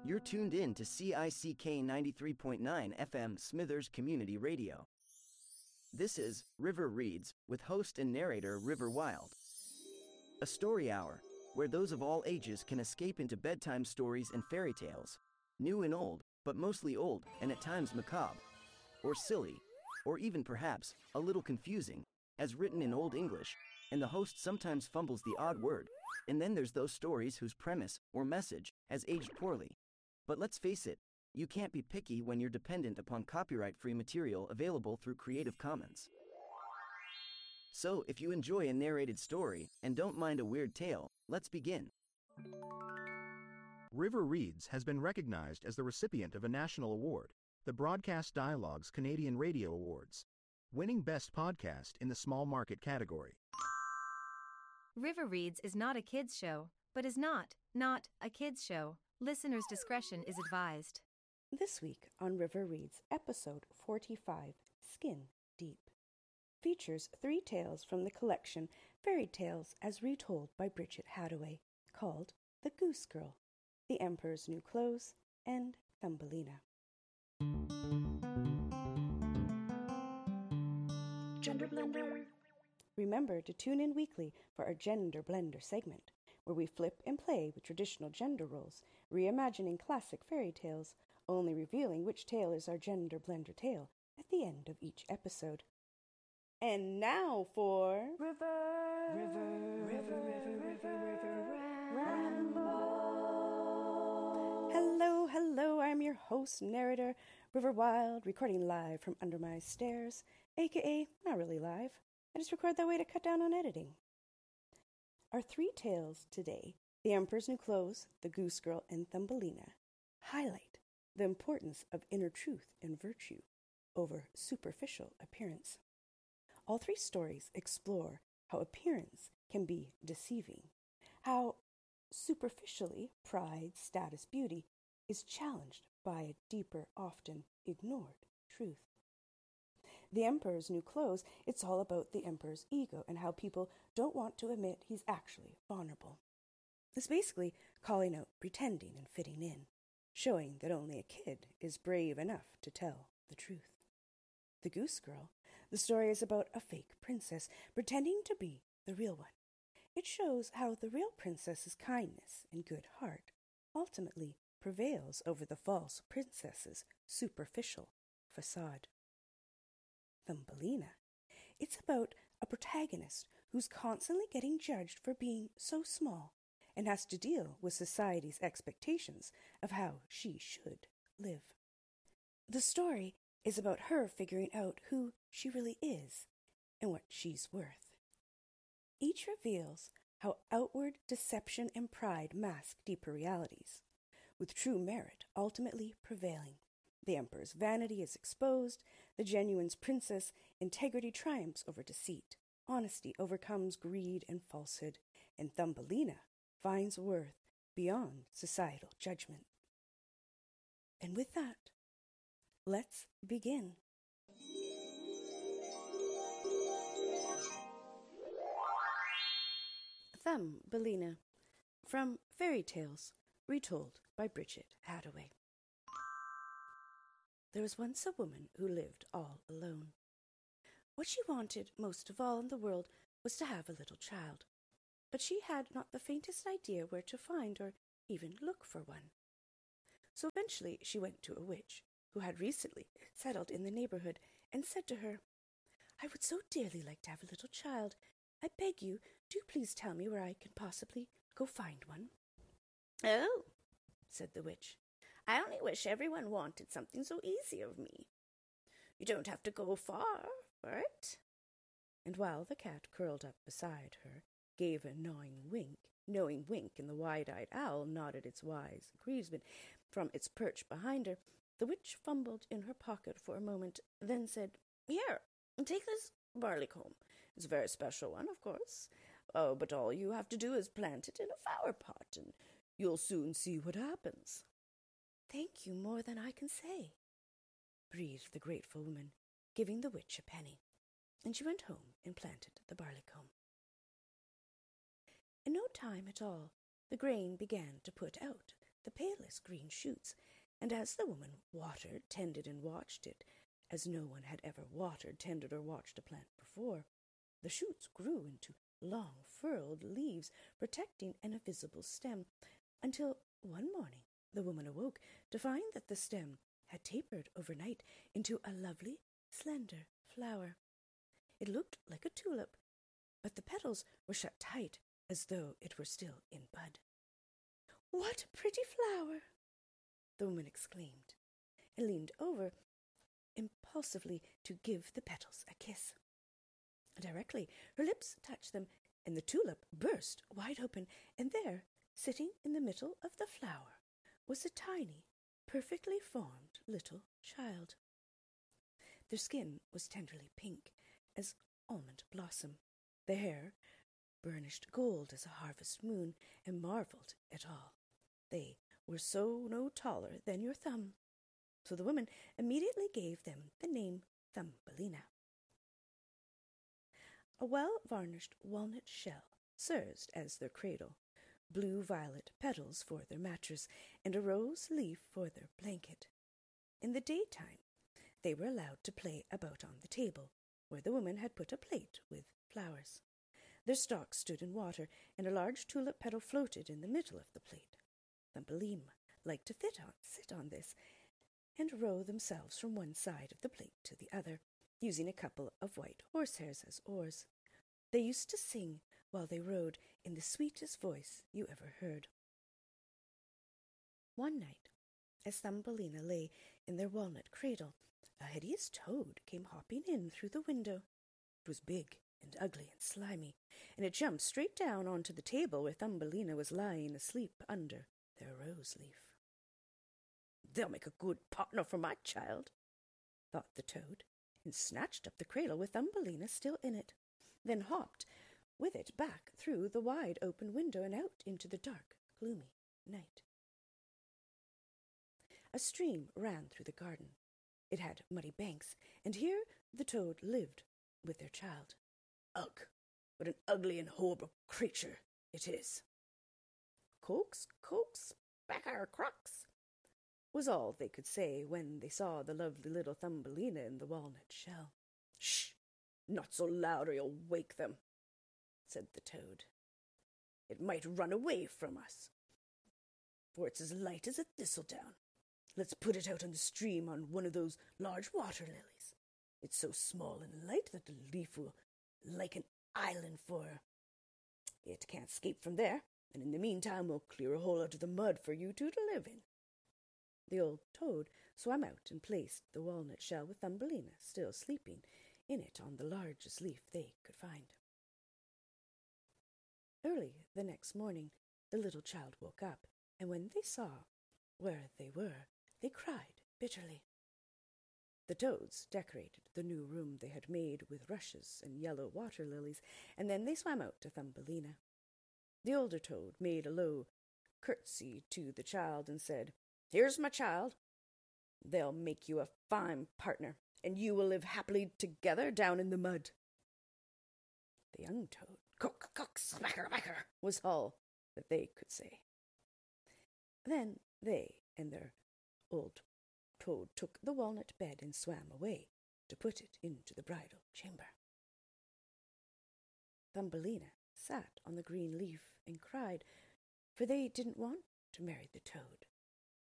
You're tuned in to CICK 93.9 FM Smithers Community Radio. This is River Reads, with host and narrator River Wild. A story hour, where those of all ages can escape into bedtime stories and fairy tales, new and old, but mostly old and at times macabre, or silly, or even perhaps a little confusing, as written in Old English, and the host sometimes fumbles the odd word, and then there's those stories whose premise or message has aged poorly. But let's face it, you can't be picky when you're dependent upon copyright-free material available through Creative Commons. So, if you enjoy a narrated story and don't mind a weird tale, let's begin. River Reads has been recognized as the recipient of a national award, the Broadcast Dialogue's Canadian Radio Awards, winning Best Podcast in the Small Market category. River Reads is not a kids' show, but is not a kids' show. Listener's discretion is advised. This week on River Reads, episode 45, Skin Deep, features 3 tales from the collection Fairy Tales as Retold by Bridget Hathaway, called The Goose Girl, The Emperor's New Clothes, and Thumbelina. Gender Blender. Remember to tune in weekly for our Gender Blender segment, where we flip and play with traditional gender roles, reimagining classic fairy tales, only revealing which tale is our Gender Blender tale at the end of each episode. And now for River Ramble. Hello, I'm your host, narrator, River Wild, recording live from under my stairs, aka not really live. I just record that way to cut down on editing. Our 3 tales today, The Emperor's New Clothes, The Goose Girl, and Thumbelina, highlight the importance of inner truth and virtue over superficial appearance. All 3 stories explore how appearance can be deceiving, how superficially pride, status, beauty is challenged by a deeper, often ignored truth. The Emperor's New Clothes, it's all about the Emperor's ego and how people don't want to admit he's actually vulnerable. It's basically calling out pretending and fitting in, showing that only a kid is brave enough to tell the truth. The Goose Girl, the story is about a fake princess pretending to be the real one. It shows how the real princess's kindness and good heart ultimately prevails over the false princess's superficial facade. Thumbelina. It's about a protagonist who's constantly getting judged for being so small and has to deal with society's expectations of how she should live. The story is about her figuring out who she really is and what she's worth. Each reveals how outward deception and pride mask deeper realities, with true merit ultimately prevailing. The Emperor's vanity is exposed, the genuine princess' integrity triumphs over deceit, honesty overcomes greed and falsehood, and Thumbelina finds worth beyond societal judgment. And with that, let's begin. Thumbelina, from Fairy Tales, retold by Bridget Hathaway. There was once a woman who lived all alone. What she wanted most of all in the world was to have a little child, but she had not the faintest idea where to find or even look for one. So eventually she went to a witch, who had recently settled in the neighborhood, and said to her, "I would so dearly like to have a little child. I beg you, do please tell me where I can possibly go find one." "Oh," said the witch, "I only wish everyone wanted something so easy of me. You don't have to go far for it." And while the cat curled up beside her, gave a knowing wink, and the wide-eyed owl nodded its wise agreement from its perch behind her, the witch fumbled in her pocket for a moment, then said, "Here, take this barleycomb. It's a very special one, of course. Oh, but all you have to do is plant it in a flower pot, and you'll soon see what happens." "Thank you more than I can say," breathed the grateful woman, giving the witch a penny, and she went home and planted the barleycomb. In no time at all, the grain began to put out, the palest green shoots, and as the woman watered, tended, and watched it, as no one had ever watered, tended, or watched a plant before, the shoots grew into long, furrowed leaves, protecting an invisible stem, until one morning the woman awoke to find that the stem had tapered overnight into a lovely, slender flower. It looked like a tulip, but the petals were shut tight as though it were still in bud. "What a pretty flower!" the woman exclaimed, and leaned over impulsively to give the petals a kiss. Directly her lips touched them, and the tulip burst wide open, and there, sitting in the middle of the flower, was a tiny, perfectly formed little child. Their skin was tenderly pink as almond blossom, the hair burnished gold as a harvest moon, and marveled at all. They were so no taller than your thumb. So the woman immediately gave them the name Thumbelina. A well-varnished walnut shell served as their cradle, blue-violet petals for their mattress, and a rose leaf for their blanket. In the daytime, they were allowed to play about on the table, where the woman had put a plate with flowers. Their stalks stood in water, and a large tulip petal floated in the middle of the plate. Thumbelina liked to sit on this, and row themselves from one side of the plate to the other, using a couple of white horsehairs as oars. They used to sing while they rowed in the sweetest voice you ever heard. One night, as Thumbelina lay in their walnut cradle, a hideous toad came hopping in through the window. It was big and ugly and slimy, and it jumped straight down onto the table where Thumbelina was lying asleep under their rose leaf. "They'll make a good partner for my child," thought the toad, and snatched up the cradle with Thumbelina still in it, then hopped with it back through the wide open window and out into the dark, gloomy night. A stream ran through the garden. It had muddy banks, and here the toad lived with their child. "Ugh, what an ugly and horrible creature it is!" "Coax, coax, back our crocks," was all they could say when they saw the lovely little Thumbelina in the walnut shell. "Shh! Not so loud or you'll wake them," said the toad. "It might run away from us, for it's as light as a thistledown. Let's put it out on the stream on one of those large water lilies. It's so small and light that the leaf will like an island for her. It can't escape from there, and in the meantime we'll clear a hole out of the mud for you two to live in." The old toad swam out and placed the walnut shell with Thumbelina still sleeping in it on the largest leaf they could find. Early the next morning, the little child woke up, and when they saw where they were, they cried bitterly. The toads decorated the new room they had made with rushes and yellow water lilies, and then they swam out to Thumbelina. The older toad made a low curtsy to the child and said, "Here's my child. They'll make you a fine partner, and you will live happily together down in the mud." The young toad, "Cock, cock, smacker, macker," was all that they could say. Then they and their old toad took the walnut bed and swam away to put it into the bridal chamber. Thumbelina sat on the green leaf and cried, for they didn't want to marry the toad.